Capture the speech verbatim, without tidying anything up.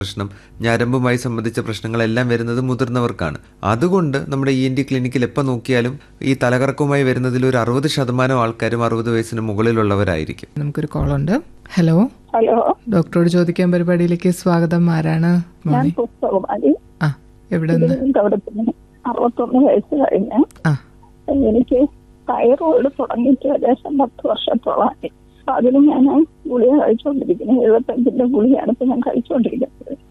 പ്രശ്നം, ഞരമ്പുമായി സംബന്ധിച്ച പ്രശ്നങ്ങളെല്ലാം വരുന്നത് മുതിർന്നവർക്കാണ്. അതുകൊണ്ട് നമ്മുടെ ഇ എൻ ടി ക്ലിനിക്കിൽ എപ്പോൾ നോക്കിയാലും ഈ തലകറക്കവുമായി വരുന്നതിൽ ഒരു അറുപത് ശതമാനം ആൾക്കാരും അറുപത് വയസ്സിന് മുകളിലുള്ളവരായിരിക്കും. നമുക്കൊരു കോളുണ്ട്. ഹലോ ഹലോ, ഡോക്ടറോട് ചോദിക്കാൻ പരിപാടിയിലേക്ക് സ്വാഗതം. ആരാണ്? ഞാൻ പുസ്തകമാരി. ആ, എവിടെ നിന്ന്? അറുപത്തൊന്ന് വയസ്സ് കഴിഞ്ഞ് ആ എനിക്ക് തൈറോയിഡ് തുടങ്ങിയിട്ട് ഏകദേശം പത്ത് വർഷത്തോളമായി. അതിന് ഞാൻ ഗുളിക കഴിച്ചുകൊണ്ടിരിക്കുന്നത്. എഴുപത്തഞ്ചിന്റെ ഗുളികയാണ് ഇപ്പൊ ഞാൻ കഴിച്ചുകൊണ്ടിരിക്കുന്നത്.